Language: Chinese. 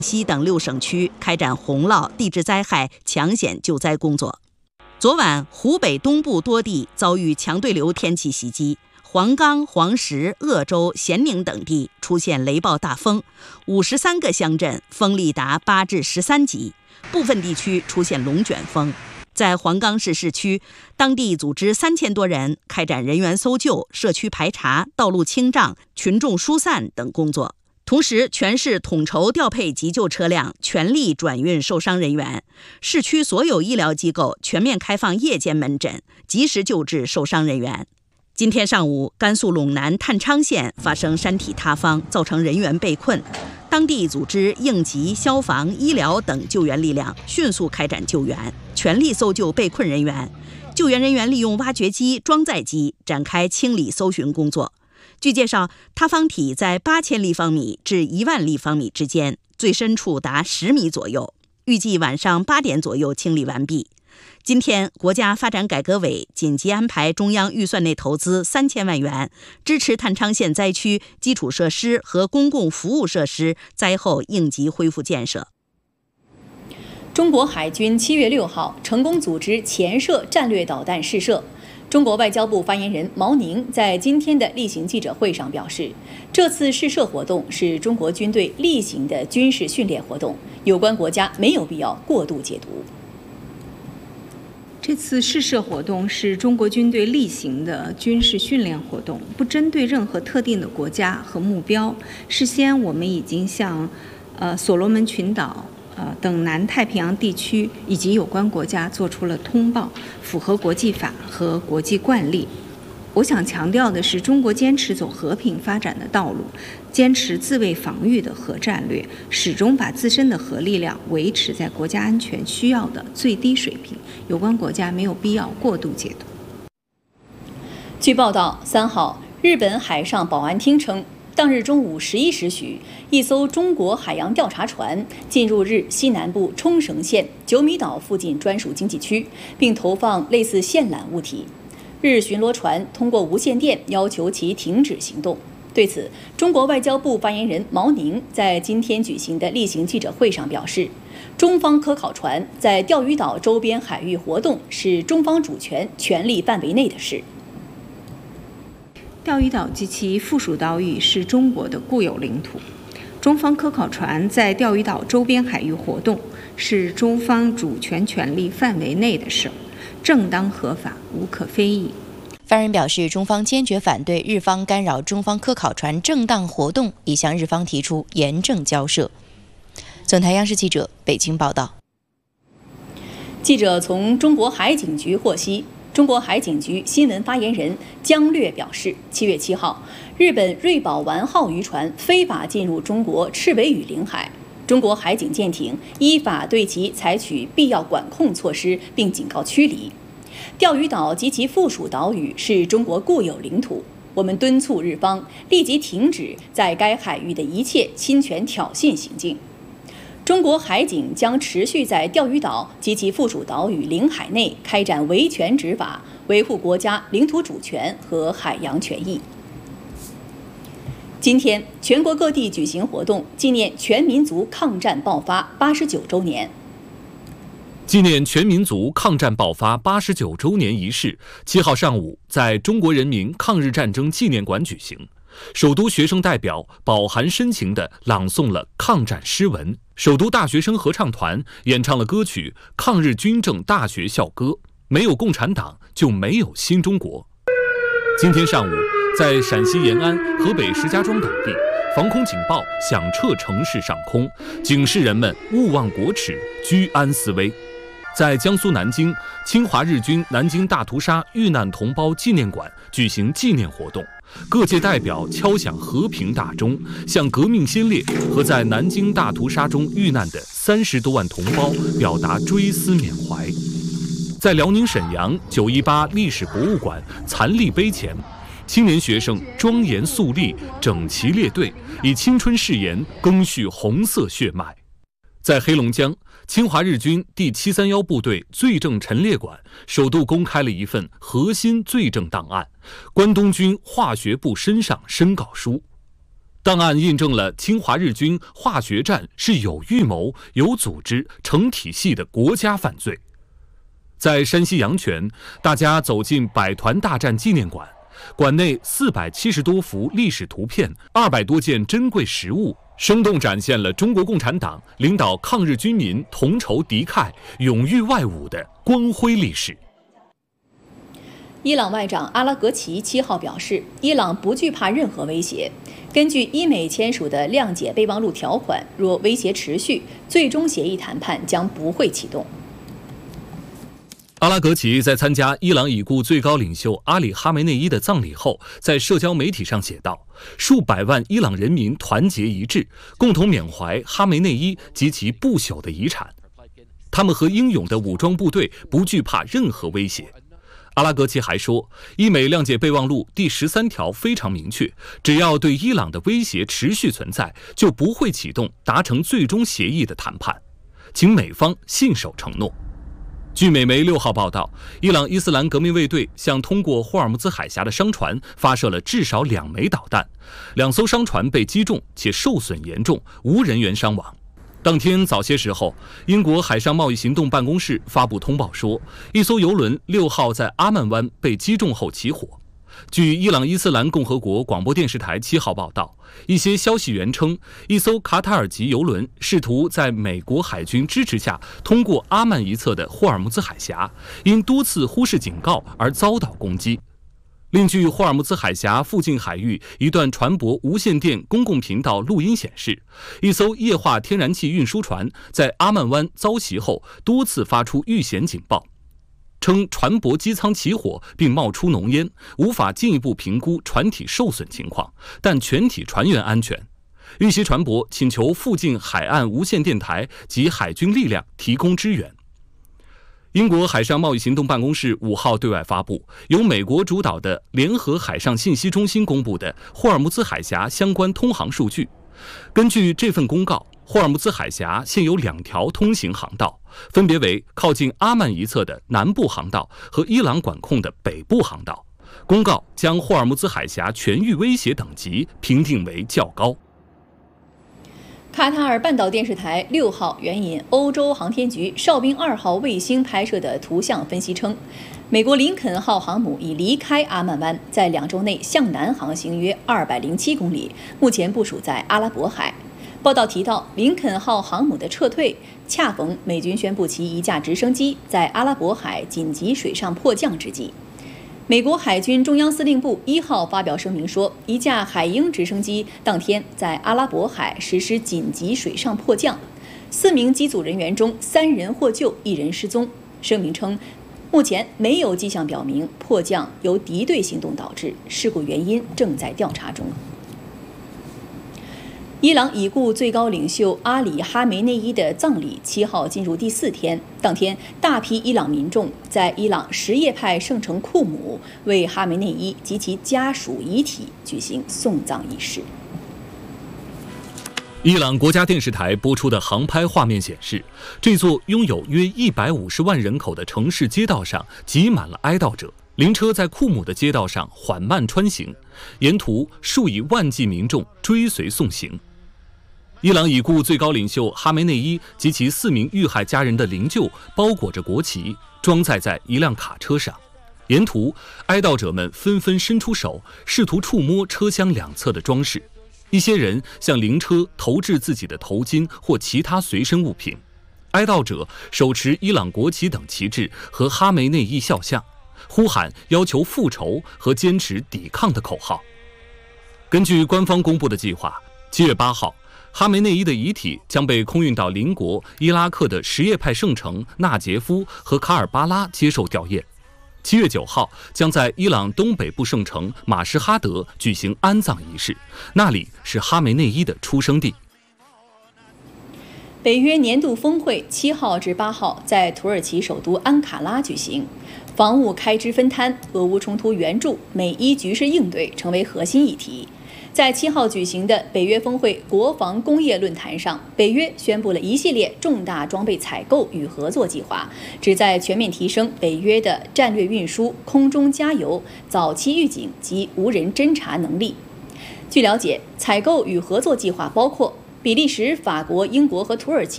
西等6省区开展洪涝、地质灾害抢险救灾工作。昨晚，湖北东部多地遭遇强对流天气袭击，黄冈、黄石、鄂州、咸宁等地出现雷暴大风，53个乡镇风力达8至13级，部分地区出现龙卷风。在黄冈市市区，当地组织3000多人开展人员搜救、社区排查、道路清障、群众疏散等工作。同时，全市统筹调配急救车辆，全力转运受伤人员。市区所有医疗机构全面开放夜间门诊，及时救治受伤人员。今天上午，甘肃陇南太昌县发生山体塌方，造成人员被困。当地组织应急、消防、医疗等救援力量，迅速开展救援，全力搜救被困人员。救援人员利用挖掘机、装载机展开清理搜寻工作。据介绍，塌方体在8000立方米至1万立方米之间，最深处达10米左右。预计晚上8点左右清理完毕。今天，国家发展改革委紧急安排中央预算内投资3000万元，支持太昌县灾区基础设施和公共服务设施灾后应急恢复建设。 中国海军7月6号成功组织潜射战略导弹试射。中国外交部发言人毛宁在今天的例行记者会上表示，这次试射活动是中国军队例行的军事训练活动，有关国家没有必要过度解读。 这次试射活动是中国军队例行的军事训练活动，不针对任何特定的国家和目标。事先我们已经向所罗门群岛等南太平洋地区以及有关国家做出了通报，符合国际法和国际惯例。我想强调的是，中国坚持走和平发展的道路，坚持自卫防御的核战略，始终把自身的核力量维持在国家安全需要的最低水平。有关国家没有必要过度解读。 据报道，3号，日本海上保安厅称，当日中午11时许，一艘中国海洋调查船进入日西南部冲绳县九米岛附近专属经济区，并投放类似线缆物体。日巡逻船通过无线电要求其停止行动。对此，中国外交部发言人毛宁在今天举行的例行记者会上表示，中方科考船在钓鱼岛周边海域活动是中方主权权利范围内的事。 钓鱼岛及其附属岛屿是中国的固有领土，中方科考船在钓鱼岛周边海域活动是中方主权权利范围内的事，正当合法，无可非议。 发言人表示，中方坚决反对日方干扰中方科考船正当活动，已向日方提出严正交涉。总台央视记者北京报道。 记者从中国海警局获悉，中国海警局新闻发言人姜略表示，7月7号，日本瑞宝丸号渔船非法进入中国赤尾屿领海，中国海警舰艇依法对其采取必要管控措施，并警告驱离。钓鱼岛及其附属岛屿是中国固有领土，我们敦促日方立即停止在该海域的一切侵权挑衅行径。中国海警将持续在钓鱼岛及其附属岛屿领海内开展维权执法，维护国家领土主权和海洋权益。今天，全国各地举行活动，纪念全民族抗战爆发89周年。 纪念全民族抗战爆发89周年仪式7号上午在中国人民抗日战争纪念馆举行。首都学生代表饱含深情地朗诵了抗战诗文，首都大学生合唱团演唱了歌曲《抗日军政大学校歌》，没有共产党就没有新中国。今天上午，在陕西延安、河北石家庄等地，防空警报响彻城市上空，警示人们勿忘国耻，居安思危。在江苏南京，侵华日军南京大屠杀遇难同胞纪念馆举行纪念活动，各界代表敲响和平大钟，向革命先烈和在南京大屠杀中遇难的30多万同胞表达追思缅怀。在辽宁沈阳918历史博物馆残历碑前，青年学生庄严肃立，整齐列队，以青春誓言赓续红色血脉。在黑龙江，侵华日军第731部队罪证陈列馆首度公开了一份核心罪证档案——关东军化学部身上申稿书。 档案印证了侵华日军化学战是有预谋、有组织、成体系的国家犯罪。在山西阳泉，大家走进百团大战纪念馆，馆内470多幅历史图片，200多件珍贵实物，生动展现了中国共产党领导抗日军民同仇敌忾、勇于外侮的光辉历史。 伊朗外长阿拉格齐7号表示，伊朗不惧怕任何威胁。根据伊美签署的谅解备忘录条款，若威胁持续，最终协议谈判将不会启动。 阿拉格齐在参加伊朗已故最高领袖阿里·哈梅内伊的葬礼后，在社交媒体上写道：“数百万伊朗人民团结一致，共同缅怀哈梅内伊及其不朽的遗产。他们和英勇的武装部队不惧怕任何威胁。”阿拉格齐还说，伊美谅解备忘录第13条非常明确，只要对伊朗的威胁持续存在，就不会启动达成最终协议的谈判，请美方信守承诺。据美媒6号报道，伊朗伊斯兰革命卫队向通过霍尔木兹海峡的商船发射了至少2枚导弹，2艘商船被击中且受损严重，无人员伤亡。当天早些时候，英国海上贸易行动办公室发布通报说，一艘油轮6号在阿曼湾被击中后起火。据伊朗伊斯兰共和国广播电视台7号报道，一些消息源称，一艘卡塔尔籍油轮试图在美国海军支持下通过阿曼一侧的霍尔木兹海峡，因多次忽视警告而遭到攻击。另据霍尔木兹海峡附近海域一段船舶无线电公共频道录音显示，一艘液化天然气运输船在阿曼湾遭袭后多次发出遇险警报，称船舶机舱起火并冒出浓烟，无法进一步评估船体受损情况，但全体船员安全。遇袭船舶请求附近海岸无线电台及海军力量提供支援。英国海上贸易行动办公室5号对外发布由美国主导的联合海上信息中心公布的霍尔木兹海峡相关通航数据。根据这份公告，霍尔木兹海峡现有2条通行航道，分别为靠近阿曼一侧的南部航道和伊朗管控的北部航道。公告将霍尔木兹海峡全域威胁等级评定为较高。 卡塔尔半岛电视台6号援引欧洲航天局哨兵2号卫星拍摄的图像分析称，美国林肯号航母已离开阿曼湾，在2周内向南航行约207公里，目前部署在阿拉伯海。报道提到，林肯号航母的撤退恰逢美军宣布其一架直升机在阿拉伯海紧急水上迫降之际。美国海军中央司令部1号发表声明说，一架海鹰直升机当天在阿拉伯海实施紧急水上迫降，4名机组人员中3人获救，1人失踪。声明称，目前没有迹象表明迫降由敌对行动导致，事故原因正在调查中。伊朗已故最高领袖阿里·哈梅内伊的葬礼7号进入第4天，当天大批伊朗民众在伊朗什叶派圣城库姆为哈梅内伊及其家属遗体举行送葬仪式。 伊朗国家电视台播出的航拍画面显示，这座拥有约150万人口的城市街道上挤满了哀悼者，灵车在库姆的街道上缓慢穿行，沿途数以万计民众追随送行。伊朗已故最高领袖哈梅内伊及其4名遇害家人的灵柩包裹着国旗，装载在一辆卡车上。沿途，哀悼者们纷纷伸出手，试图触摸车厢两侧的装饰。一些人向灵车投掷自己的头巾或其他随身物品。哀悼者手持伊朗国旗等旗帜和哈梅内伊肖像，呼喊要求复仇和坚持抵抗的口号。根据官方公布的计划，7月8号，哈梅内伊的遗体将被空运到邻国伊拉克的什叶派圣城纳杰夫和卡尔巴拉接受吊唁。7月9号，将在伊朗东北部圣城马什哈德举行安葬仪式，那里是哈梅内伊的出生地。 北约年度峰会7号至8号在土耳其首都安卡拉举行，防务开支分摊、俄乌冲突援助、美伊局势应对成为核心议题。在7号举行的北约峰会国防工业论坛上，北约宣布了一系列重大装备采购与合作计划，旨在全面提升北约的战略运输、空中加油、早期预警及无人侦察能力。 据了解，采购与合作计划包括比利时、法国、英国和土耳其